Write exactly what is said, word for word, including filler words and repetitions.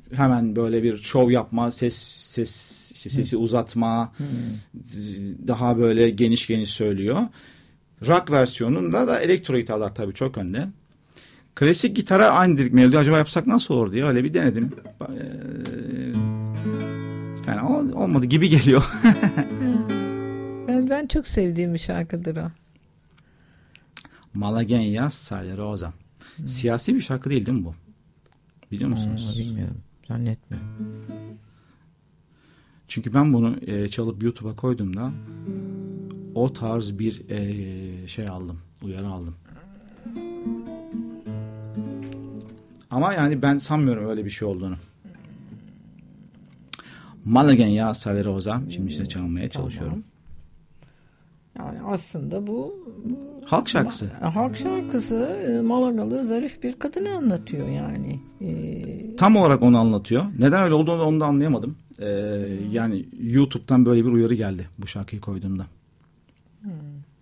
hemen böyle bir şov yapma, ses ses sesi hmm. uzatma, hmm. daha böyle geniş geniş söylüyor. Rock versiyonunda da elektro gitarlar tabii çok önde. Klasik gitara aynı dedik melodi acaba yapsak nasıl olur diye öyle bir denedim. Ee, fena olmadı gibi geliyor. ben, ben çok sevdiğim bir şarkıdır o. Malagueña Salerosa. Hmm. Siyasi bir şarkı değil değil mi bu? Biliyor musunuz? Hmm, bilmiyorum. Zannetmiyorum. Çünkü ben bunu e, çalıp YouTube'a koyduğumda o tarz bir e, şey aldım. Uyarı aldım. Ama yani ben sanmıyorum öyle bir şey olduğunu. Malagueña Salerosa. Şimdi size çalmaya tamam. çalışıyorum. Yani aslında bu halk şarkısı. Ma- halk şarkısı Malagalı zarif bir kadını anlatıyor yani. Ee... Tam olarak onu anlatıyor. Neden öyle olduğunu onu da anlayamadım. Ee, yani YouTube'dan böyle bir uyarı geldi bu şarkıyı koyduğumda. Hmm.